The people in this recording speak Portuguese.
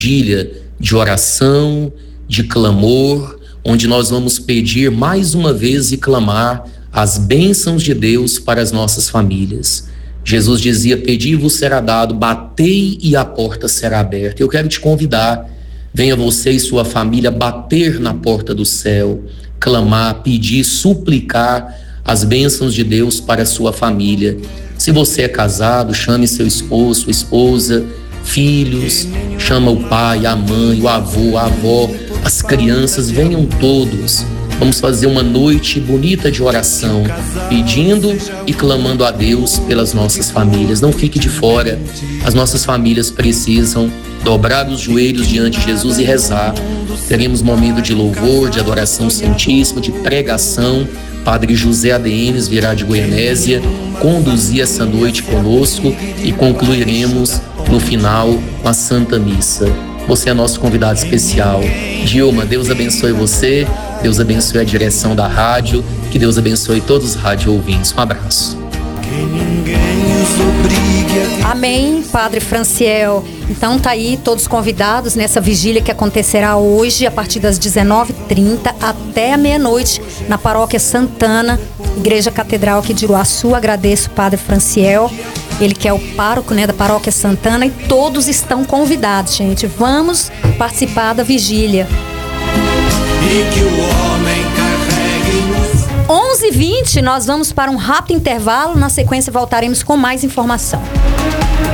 vigília de oração, de clamor, onde nós vamos pedir mais uma vez e clamar as bênçãos de Deus para as nossas famílias. Jesus dizia: pedi e vos será dado, batei e a porta será aberta. Eu quero te convidar, venha você e sua família bater na porta do céu, clamar, pedir, suplicar as bênçãos de Deus para a sua família. Se você é casado, chame seu esposo, sua esposa, filhos, chama o pai, a mãe, o avô, a avó, as crianças, venham todos. Vamos fazer uma noite bonita de oração, pedindo e clamando a Deus pelas nossas famílias. Não fique de fora, as nossas famílias precisam dobrar os joelhos diante de Jesus e rezar. Teremos momento de louvor, de adoração santíssima, de pregação. Padre José ADMs virá de Goianésia conduzir essa noite conosco e concluiremos no final com a Santa Missa. Você é nosso convidado especial. Dilma, Deus abençoe você, Deus abençoe a direção da rádio, que Deus abençoe todos os rádio ouvintes. Um abraço. Amém, Padre Franciel. Então tá aí todos convidados nessa vigília que acontecerá hoje a partir das 19h30 até a meia-noite na Paróquia Santana, Igreja Catedral aqui de Iruaçu. Agradeço o Padre Franciel, ele que é o pároco, da Paróquia Santana, e todos estão convidados, gente. Vamos participar da vigília. E que o homem carregue 11h20, nós vamos para um rápido intervalo. Na sequência voltaremos com mais informação.